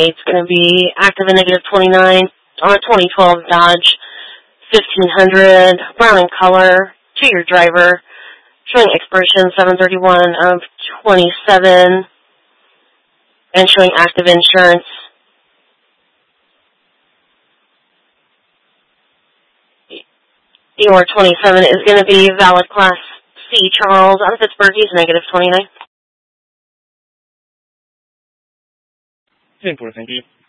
It's going to be active and negative 29 on a 2012 Dodge 1500, brown in color, to your driver, showing expiration 7/31 of 27, and showing active insurance. Your 27 is going to be valid Class C, Charles, out of Pittsburgh. He's negative 29. 10-4, thank you.